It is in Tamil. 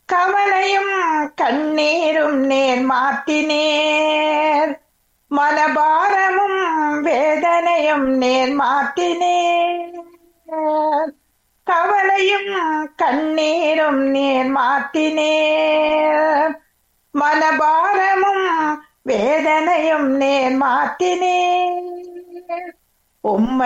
கவலையும் கண்ணீரும் நேர் மாத்தினேர், மனபாரமும் வேதனையும் நேர் மாத்தினேர். கவலையும் கண்ணீரும் நேர் மாத்தினேர், மனபாரமும் வேதனையும் நேர் மாத்தினேர். உம்மை